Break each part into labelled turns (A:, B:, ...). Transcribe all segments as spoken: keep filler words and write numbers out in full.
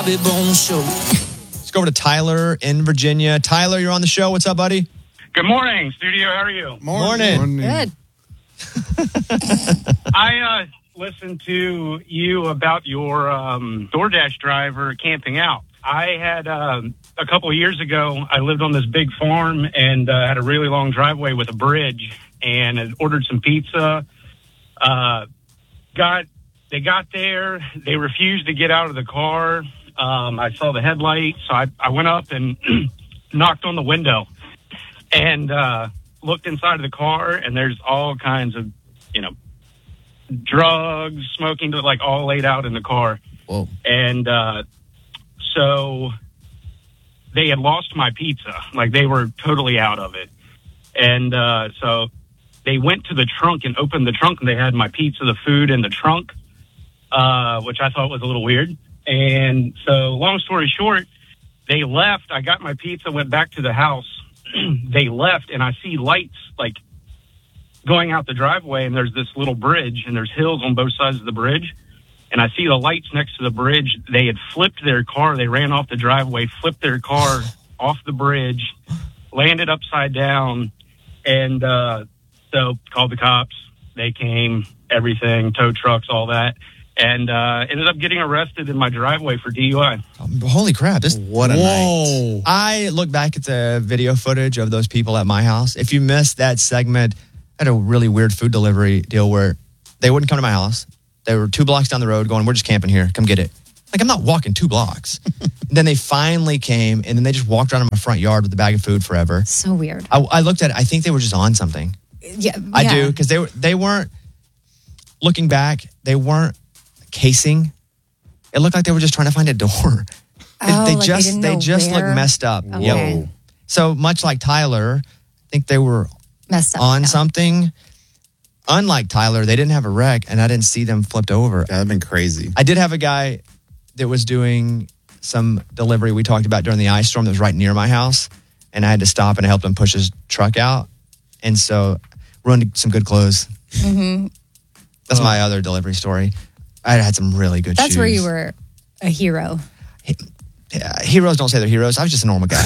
A: Bobby Bones Show.
B: Let's go over to Tyler in Virginia. Tyler, you're on the show. What's up, buddy?
C: Good morning, studio. How are you?
B: Morning.
D: Morning.
E: Good.
C: I uh, listened to you about your um, DoorDash driver camping out. I had um, a couple of years ago, I lived on this big farm and uh, had a really long driveway with a bridge, and had ordered some pizza. Uh, got they got there, they refused to get out of the car. Um, I saw the headlights, so I, I went up and knocked on the window and uh, looked inside of the car, and there's all kinds of, you know, drugs, smoking, like all laid out in the car.
B: Whoa.
C: And uh, so they had lost my pizza. Like, they were totally out of it. And uh, so they went to the trunk and opened the trunk, and they had my pizza, the food in the trunk, uh, which I thought was a little weird. And so long story short, they left. I got my pizza, went back to the house. They left, and I see lights, like, going out the driveway, and there's this little bridge, and there's hills on both sides of the bridge. And I see the lights next to the bridge. They had flipped their car. They ran off the driveway, flipped their car off the bridge, landed upside down. And uh, so called the cops. They came, everything, tow trucks, all that. And uh, ended up getting arrested in my driveway for D U I.
B: Um, holy crap. This,
D: What a
B: Whoa.
D: night.
B: I look back at the video footage of those people at my house. If you missed that segment, I had a really weird food delivery deal where they wouldn't come to my house. They were two blocks down the road going, we're just camping here. Come get it. Like, I'm not walking two blocks. Then they finally came, and then they just walked around in my front yard with a bag of food forever.
E: So weird.
B: I, I looked at it. I think they were just on something.
E: Yeah,
B: I
E: yeah.
B: do, because they, were, they weren't, looking back, they weren't casing. It looked like they were just trying to find a door.
E: Oh,
B: they,
E: like they
B: just
E: didn't
B: they
E: know
B: just
E: where?
B: looked messed up.
E: Okay.
B: Yep. So much like Tyler, I think they were
E: Messed up.
B: on
E: yeah.
B: something. Unlike Tyler, they didn't have a wreck, and I didn't see them flipped over.
D: That would have been crazy.
B: I did have a guy that was doing some delivery we talked about during the ice storm that was right near my house, and I had to stop and I helped him push his truck out. And so ruined some good clothes.
E: Mm-hmm.
B: That's my other delivery story. I had some really good
E: That's
B: shoes.
E: where you were a hero.
B: Yeah, heroes don't say they're heroes. I was just a normal guy.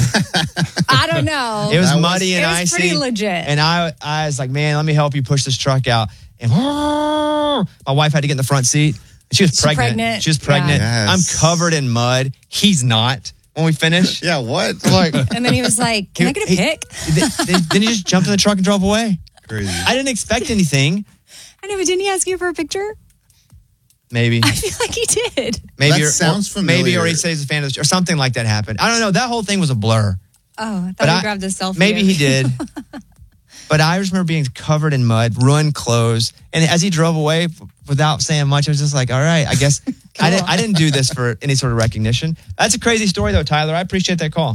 E: I don't know.
B: It was
D: That was-
B: muddy and
E: it was
B: icy.
E: pretty legit.
B: And I, I was like, man, let me help you push this truck out. And my wife had to get in the front seat. She was
E: She's
B: pregnant.
E: pregnant.
B: She was pregnant.
D: Yeah.
B: I'm
D: Yes.
B: covered in mud. He's not. When we finish,
D: Yeah, what?
B: I'm like,
E: And then he was like, can I get a
B: he-
E: pic?
B: then, then- then he just jumped in the truck and drove away.
D: Crazy.
B: I didn't expect anything.
E: I know, but didn't he ask you for a picture?
B: Maybe.
E: I feel like he did.
B: Maybe
D: That
B: or,
D: sounds
B: or, Maybe, or
D: familiar.
B: he says he's a fan of the, or something like that happened. I don't know. That whole thing was a blur.
E: Oh, I thought
B: But
E: he
B: I-
E: grabbed a selfie.
B: Maybe
E: of
B: he
E: you.
B: did. But I just remember being covered in mud, ruined clothes. And as he drove away f- without saying much, I was just like, all right, I guess I, didn't, I didn't do this for any sort of recognition. That's a crazy story, though, Tyler. I appreciate that call.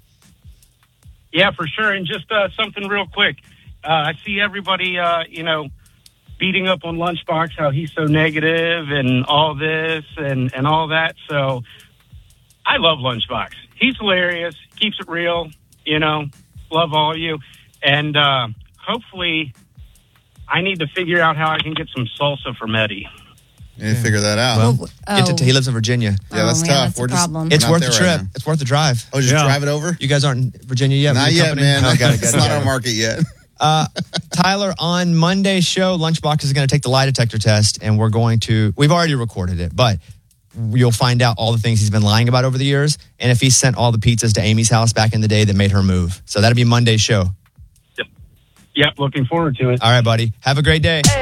C: Yeah, for sure. And just uh, something real quick. Uh, I see everybody, uh, you know, beating up on Lunchbox, how he's so negative and all this and, and all that. So I love Lunchbox. He's hilarious, keeps it real, you know, love all of you. And uh, hopefully I need to figure out how I can get some salsa for Medi.
D: You need to figure that out.
B: Well,
E: Oh.
B: get to, he lives in Virginia.
D: yeah, that's
E: oh, man,
D: tough.
E: that's a
D: We're just
E: problem.
D: we're
B: It's
D: not
B: worth
D: there
B: the
D: right
B: trip.
D: now.
B: It's worth the drive.
D: Oh, just
F: Yeah.
D: drive it over?
B: You guys aren't in Virginia yet?
D: Not
B: With your
D: yet,
B: company?
D: man.
B: Oh, got it, got
D: It's
B: it,
D: not
B: got
D: on
B: it.
D: market yet.
B: Uh, Tyler, on Monday's show, Lunchbox is going to take the lie detector test, and we're going to, we've already recorded it, but you'll find out all the things he's been lying about over the years, and if he sent all the pizzas to Amy's house back in the day that made her move. So that'll be Monday's show.
C: Yep, looking forward to it.
B: All right, buddy. Have a great day.